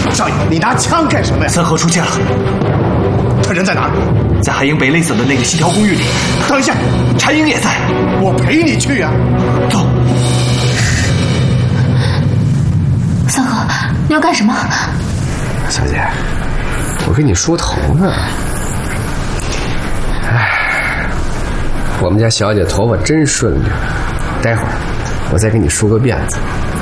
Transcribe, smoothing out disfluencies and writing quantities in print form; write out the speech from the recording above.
少爷，你拿枪干什么呀？ 三河出现了， 他人在哪里？ 在韩英被勒死的那个西条公寓里。 等一下， 柴英也在， 我陪你去啊！ 走。 三河，你要干什么？ 小姐，我跟你梳头呢。哎，我们家小姐头发真顺溜，待会儿我再给你梳个辫子。